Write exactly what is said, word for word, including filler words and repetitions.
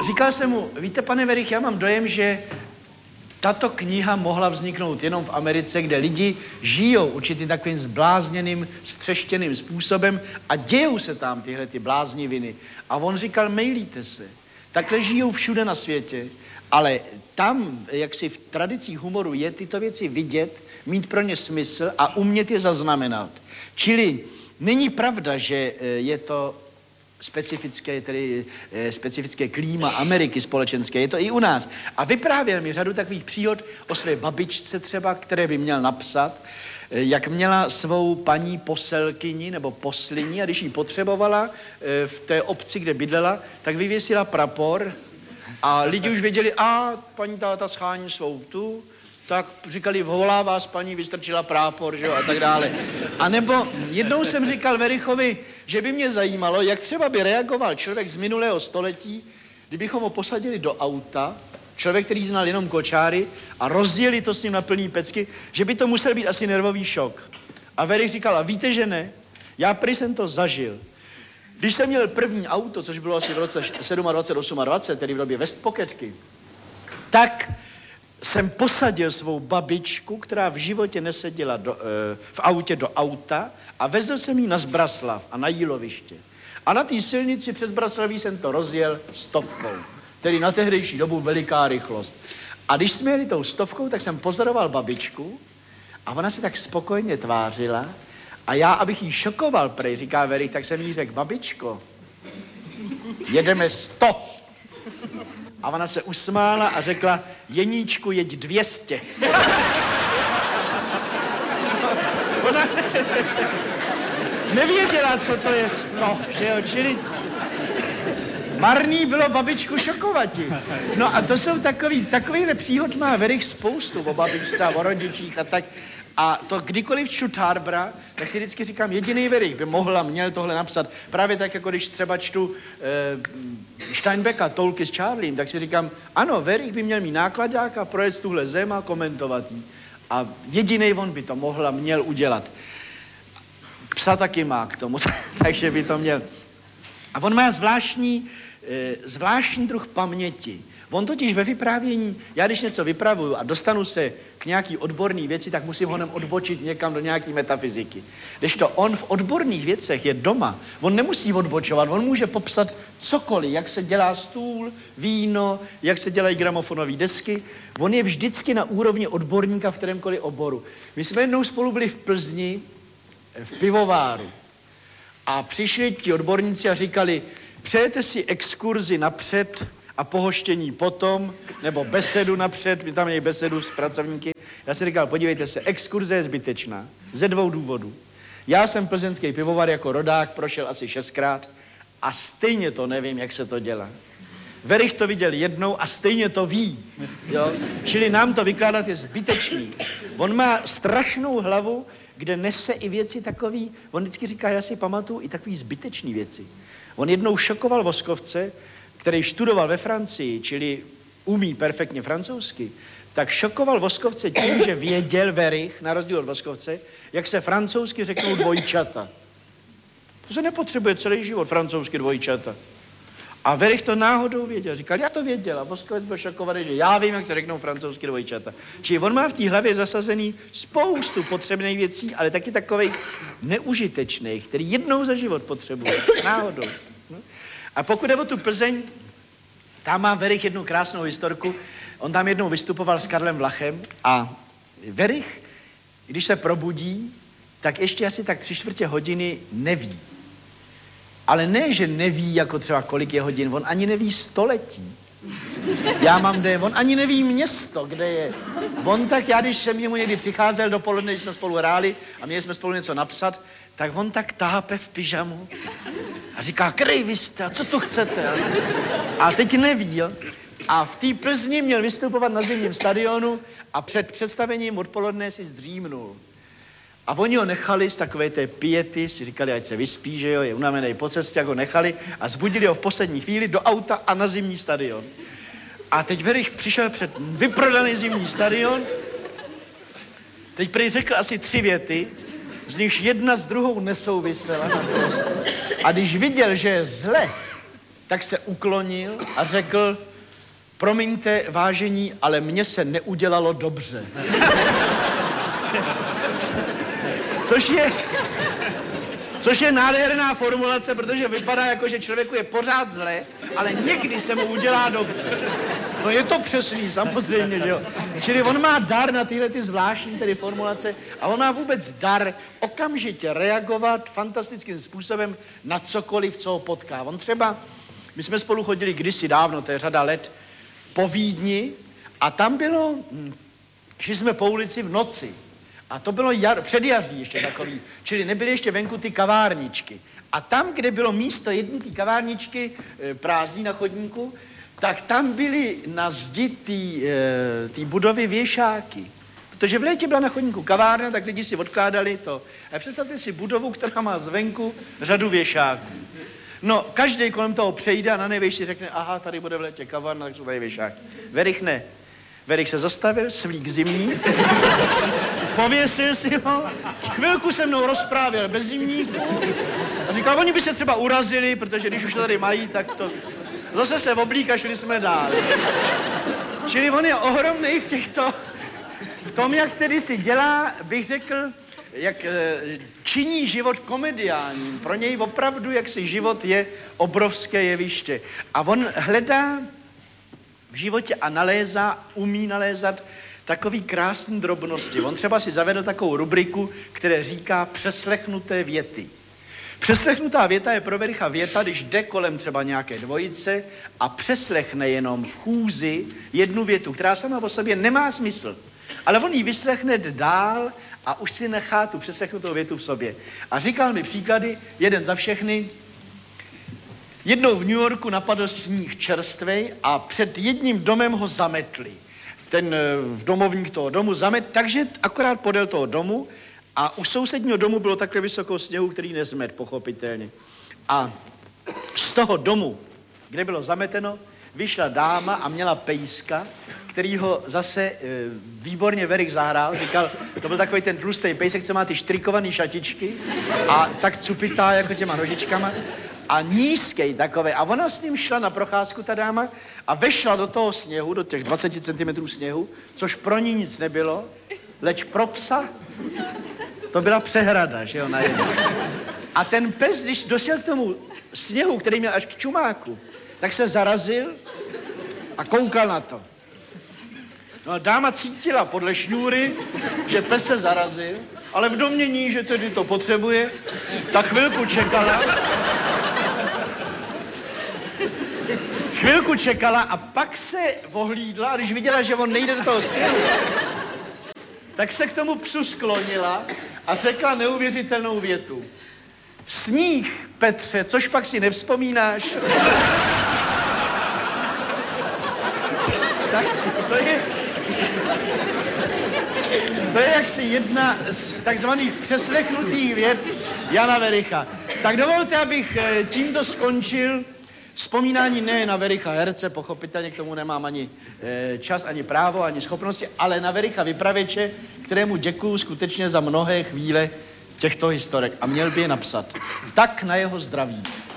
říkal jsem mu, víte, pane Werich, já mám dojem, že tato kniha mohla vzniknout jenom v Americe, kde lidi žijou určitým takovým zblázněným, střeštěným způsobem a dějou se tam tyhle ty blázniviny. A on říkal, mejlíte se. Takhle žijou všude na světě, ale tam, jak si v tradicích humoru je tyto věci vidět, mít pro ně smysl a umět je zaznamenat. Čili není pravda, že je to specifické, tedy e, specifické klíma Ameriky společenské, je to i u nás. A vyprávěl mi řadu takových příhod o své babičce třeba, které by měl napsat, e, jak měla svou paní poselkyni nebo poslyni a když ji potřebovala e, v té obci, kde bydlela, tak vyvěsila prapor a lidi už věděli, a paní táta schání svou tu, tak říkali, volá vás paní, vystrčila prápor, že jo, a tak dále. A nebo jednou jsem říkal Werichovi, že by mě zajímalo, jak třeba by reagoval člověk z minulého století, kdybychom ho posadili do auta, člověk, který znal jenom kočáry a rozjeli to s ním na plný pecky, že by to musel být asi nervový šok. A Werich říkal, a víte, že ne? Já prý jsem to zažil. Když jsem měl první auto, což bylo asi v roce dvacet sedm, dvacet osm, tedy v době Westpocketky, tak jsem posadil svou babičku, která v životě neseděla do, e, v autě do auta a vezl jsem ji na Zbraslav a na Jíloviště. A na té silnici přes Zbraslaví jsem to rozjel stovkou, tedy na tehdejší dobu veliká rychlost. A když jsme jeli tou stovkou, tak jsem pozoroval babičku a ona se tak spokojně tvářila a já, abych jí šokoval, prej, říká Werich, tak jsem jí řekl, babičko, jedeme sto. A ona se usmála a řekla, Jeníčku, jeď dvě stě. Ona nevěděla, co to je sto, že jo, čili marný bylo babičku šokovati. No a to jsou takový, takovýhle příhod má Werich spoustu o babičce a o rodičích a tak. A to kdykoliv čtu Harbra, tak si vždycky říkám, jediný Werich by mohla, měl tohle napsat. Právě tak, jako když třeba čtu e, Steinbecka, Toulky s Charliem, tak si říkám, ano, Werich by měl mít nákladák a projet tuhle zem a komentovat jí. A jediný on by to mohla, měl udělat. Psa taky má k tomu, takže by to měl. A on má zvláštní, e, zvláštní druh paměti. On totiž ve vyprávění, já když něco vypravuju a dostanu se k nějaký odborný věci, tak musím honem odbočit někam do nějaký metafyziky. Kdežto on v odborných věcech je doma, on nemusí odbočovat, on může popsat cokoliv, jak se dělá stůl, víno, jak se dělají gramofonové desky. On je vždycky na úrovni odborníka v kterémkoliv oboru. My jsme jednou spolu byli v Plzni, v pivováru. A přišli ti odborníci a říkali, přejete si exkurzi napřed a pohoštění potom, nebo besedu napřed, my tam měli besedu s pracovníky. Já si říkal, podívejte se, exkurze je zbytečná, ze dvou důvodů. Já jsem plzeňský pivovar jako rodák, prošel asi šestkrát a stejně to nevím, jak se to dělá. Werich to viděl jednou a stejně to ví, jo? Čili nám to vykládat je zbytečný. On má strašnou hlavu, kde nese i věci takový, on vždycky říká, já si pamatuju i takový zbytečný věci. On jednou šokoval Voskovce, který študoval ve Francii, čili umí perfektně francouzsky, tak šokoval Voskovce tím, že věděl Werich, na rozdíl od Voskovce, jak se francouzsky řeknou dvojčata. To se nepotřebuje celý život francouzsky dvojčata. A Werich to náhodou věděl. Říkal, já to věděl. A Voskovec byl šokovaný, že já vím, jak se řeknou francouzsky dvojčata. Čili on má v té hlavě zasazený spoustu potřebných věcí, ale taky takových neužitečných, který jednou za život potřebuje. Náhodou. No. A pokud jde o tu Plzeň, tam má Werich jednu krásnou historku. On tam jednou vystupoval s Karlem Vlachem a Werich, když se probudí, tak ještě asi tak tři čtvrtě hodiny neví. Ale ne, že neví, jako třeba kolik je hodin, on ani neví století. Já mám kde, on ani neví město, kde je. On tak, já když jsem jemu někdy přicházel dopoledne, když jsme spolu hráli a měli jsme spolu něco napsat, tak on tak tápe v pyžamu a říká, krej vy jste, a co tu chcete? A teď neví, jo. A v té Plzni měl vystupovat na zimním stadionu a před představením odpoledne si zdřímnul. A oni ho nechali z takové té piety, si říkali, ať se vyspí, že jo, je unavený po cestě, jak ho nechali a zbudili ho v poslední chvíli do auta a na zimní stadion. A teď Werich přišel před vyprodaný zimní stadion, teď prý řekl asi tři věty, z nichž jedna s druhou nesouvisela naprosto. A když viděl, že je zle, tak se uklonil a řekl, promiňte, vážení, ale mně se neudělalo dobře. Což je, což je nádherná formulace, protože vypadá jako, že člověku je pořád zle, ale někdy se mu udělá dobře. No je to přesný, samozřejmě, že jo. Čili on má dar na tyhle ty zvláštní tedy formulace a on má vůbec dar okamžitě reagovat fantastickým způsobem na cokoliv, co ho potká. On třeba, my jsme spolu chodili kdysi dávno, to je řada let, po Vídni a tam bylo, šli jsme po ulici v noci a to bylo jar, předjaří ještě takový, čili nebyly ještě venku ty kavárničky. A tam, kde bylo místo jedné ty kavárničky e, prázdný na chodníku, tak tam byly na zdi té budovy věšáky. Protože v létě byla na chodníku kavárna, tak lidi si odkládali to. A představte si budovu, která má zvenku řadu věšáků. No, každý kolem toho přejde a na nejvejší řekne, aha, tady bude v létě kavárna, tak jsou tady věšáky. Verich ne. Verich se zastavil, svlík zimní, pověsil si ho, chvilku se mnou rozprávěl bez zimníku a říkal, oni by se třeba urazili, protože když už to tady mají, tak to... Zase se oblík a šli jsme dál. Čili on je ohromný v těchto, v tom, jak tedy si dělá, bych řekl, jak e, činí život komediálním. Pro něj opravdu, jak si život je obrovské jeviště. A on hledá v životě a nalézá, umí nalézat takový krásný drobnosti. On třeba si zavedl takovou rubriku, které říká přeslechnuté věty. Přeslechnutá věta je pro Vericha věta, když jde kolem třeba nějaké dvojice a přeslechne jenom v chůzi jednu větu, která sama o sobě nemá smysl. Ale on ji vyslechne dál a už si nechá tu přeslechnutou větu v sobě. A říkal mi příklady, jeden za všechny. Jednou v New Yorku napadl sníh čerstvej a před jedním domem ho zametli. Ten domovník toho domu zamet, takže akorát podél toho domu a u sousedního domu bylo takhle vysoko sněhu, který nezmet, pochopitelně. A z toho domu, kde bylo zameteno, vyšla dáma a měla pejska, který ho zase e, výborně Verich zahrál. Říkal, to byl takový ten tlustý pejsek, co má ty štrikovaný šatičky a tak cupitá jako těma nožičkama a nízkej takové. A ona s ním šla na procházku, ta dáma, a vešla do toho sněhu, do těch dvacet centimetrů sněhu, což pro ní nic nebylo, leč pro psa to byla přehrada, že jo, najednou. A ten pes, když došel k tomu sněhu, který měl až k čumáku, tak se zarazil a koukal na to. No a dáma cítila podle šňůry, že pes se zarazil, ale v domnění, že tedy to potřebuje, tak chvilku čekala. Chvilku čekala a pak se ohlídla a když viděla, že on nejde do toho sněhu, tak se k tomu psu sklonila a řekla neuvěřitelnou větu. Sníh, Petře, což pak si nevzpomínáš? Tak to je... To je jaksi jedna z takzvaných přeslechnutých vět Jana Vericha. Tak dovolte, abych tímto skončil vzpomínání ne na Vericha herce, pochopitelně k tomu nemám ani e, čas, ani právo, ani schopnosti, ale na Vericha vypravěče, kterému děkuju skutečně za mnohé chvíle těchto historek a měl by je napsat. Tak na jeho zdraví.